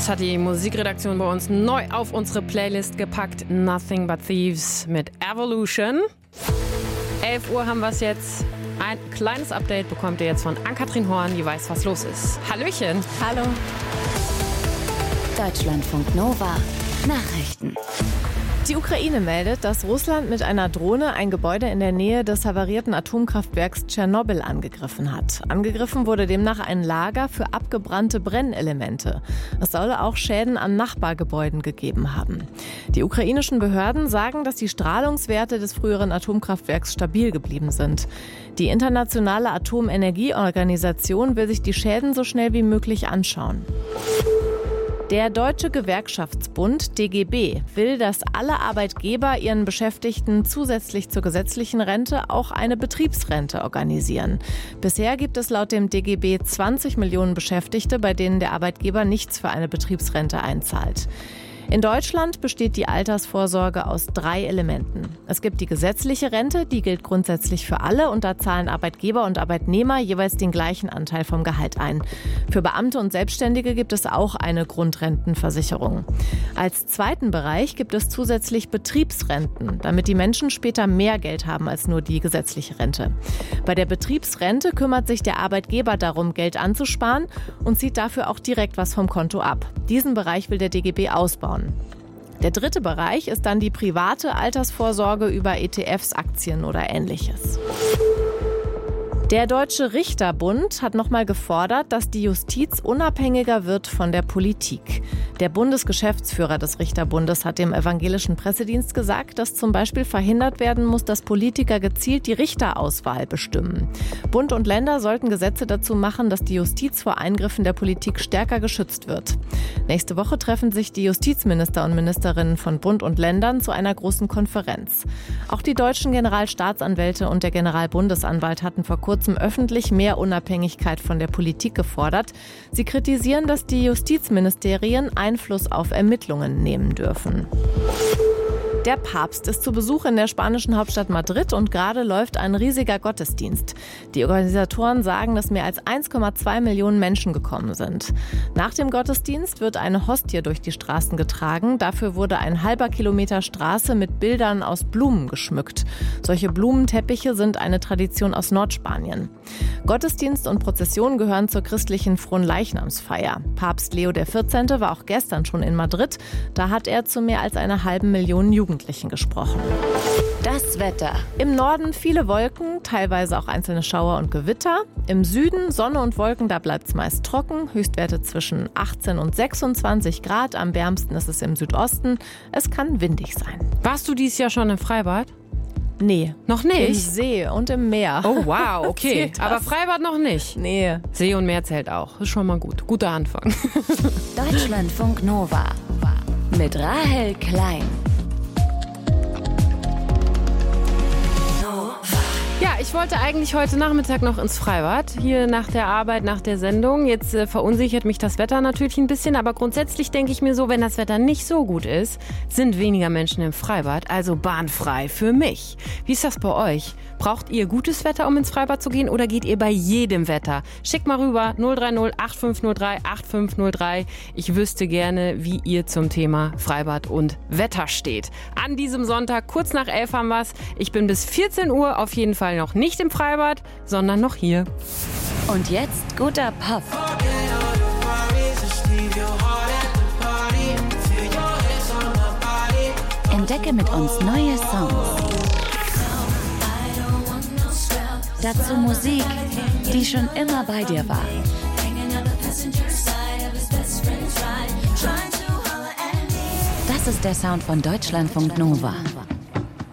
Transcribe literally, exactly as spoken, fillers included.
Das hat die Musikredaktion bei uns neu auf unsere Playlist gepackt. Nothing But Thieves mit Evolution. elf Uhr haben wir es jetzt. Ein kleines Update bekommt ihr jetzt von Ann-Kathrin Horn, die weiß, was los ist. Hallöchen. Hallo. Deutschlandfunk Nova. Nachrichten. Die Ukraine meldet, dass Russland mit einer Drohne ein Gebäude in der Nähe des havarierten Atomkraftwerks Tschernobyl angegriffen hat. Angegriffen wurde demnach ein Lager für abgebrannte Brennelemente. Es solle auch Schäden an Nachbargebäuden gegeben haben. Die ukrainischen Behörden sagen, dass die Strahlungswerte des früheren Atomkraftwerks stabil geblieben sind. Die Internationale Atomenergieorganisation will sich die Schäden so schnell wie möglich anschauen. Der Deutsche Gewerkschaftsbund D G B will, dass alle Arbeitgeber ihren Beschäftigten zusätzlich zur gesetzlichen Rente auch eine Betriebsrente organisieren. Bisher gibt es laut dem D G B zwanzig Millionen Beschäftigte, bei denen der Arbeitgeber nichts für eine Betriebsrente einzahlt. In Deutschland besteht die Altersvorsorge aus drei Elementen. Es gibt die gesetzliche Rente, die gilt grundsätzlich für alle und da zahlen Arbeitgeber und Arbeitnehmer jeweils den gleichen Anteil vom Gehalt ein. Für Beamte und Selbstständige gibt es auch eine Grundrentenversicherung. Als zweiten Bereich gibt es zusätzlich Betriebsrenten, damit die Menschen später mehr Geld haben als nur die gesetzliche Rente. Bei der Betriebsrente kümmert sich der Arbeitgeber darum, Geld anzusparen und zieht dafür auch direkt was vom Konto ab. Diesen Bereich will der D G B ausbauen. Der dritte Bereich ist dann die private Altersvorsorge über E T Fs, Aktien oder Ähnliches. Der Deutsche Richterbund hat nochmal gefordert, dass die Justiz unabhängiger wird von der Politik. Der Bundesgeschäftsführer des Richterbundes hat dem evangelischen Pressedienst gesagt, dass zum Beispiel verhindert werden muss, dass Politiker gezielt die Richterauswahl bestimmen. Bund und Länder sollten Gesetze dazu machen, dass die Justiz vor Eingriffen der Politik stärker geschützt wird. Nächste Woche treffen sich die Justizminister und Ministerinnen von Bund und Ländern zu einer großen Konferenz. Auch die deutschen Generalstaatsanwälte und der Generalbundesanwalt hatten vor kurzem öffentlich mehr Unabhängigkeit von der Politik gefordert. Sie kritisieren, dass die Justizministerien Einfluss auf Ermittlungen nehmen dürfen. Der Papst ist zu Besuch in der spanischen Hauptstadt Madrid und gerade läuft ein riesiger Gottesdienst. Die Organisatoren sagen, dass mehr als eins Komma zwei Millionen Menschen gekommen sind. Nach dem Gottesdienst wird eine Hostie durch die Straßen getragen. Dafür wurde ein halber Kilometer Straße mit Bildern aus Blumen geschmückt. Solche Blumenteppiche sind eine Tradition aus Nordspanien. Gottesdienst und Prozession gehören zur christlichen Fronleichnamsfeier. Papst Leo der vierzehnte war auch gestern schon in Madrid. Da hat er zu mehr als einer halben Million Jugendlichen gesprochen. Das Wetter. Im Norden viele Wolken, teilweise auch einzelne Schauer und Gewitter. Im Süden Sonne und Wolken, da bleibt es meist trocken. Höchstwerte zwischen achtzehn und sechsundzwanzig Grad. Am wärmsten ist es im Südosten. Es kann windig sein. Warst du dieses Jahr schon im Freibad? Nee. Noch nicht? Im See und im Meer. Oh wow, okay. Aber Freibad noch nicht? Nee. See und Meer zählt auch. Ist schon mal gut. Guter Anfang. Deutschlandfunk Nova. Mit Rahel Klein. Ja, ich wollte eigentlich heute Nachmittag noch ins Freibad, hier nach der Arbeit, nach der Sendung. Jetzt äh, verunsichert mich das Wetter natürlich ein bisschen, aber grundsätzlich denke ich mir so, wenn das Wetter nicht so gut ist, sind weniger Menschen im Freibad, also bahnfrei für mich. Wie ist das bei euch? Braucht ihr gutes Wetter, um ins Freibad zu gehen, oder geht ihr bei jedem Wetter? Schickt mal rüber null drei null acht fünf null drei acht fünf null drei. Ich wüsste gerne, wie ihr zum Thema Freibad und Wetter steht. An diesem Sonntag, kurz nach elf haben wir's. Ich bin bis vierzehn Uhr auf jeden Fall noch nicht im Freibad, sondern noch hier. Und jetzt guter Pop. Entdecke mit uns neue Songs. Dazu Musik, die schon immer bei dir war. Das ist der Sound von Deutschlandfunk Nova.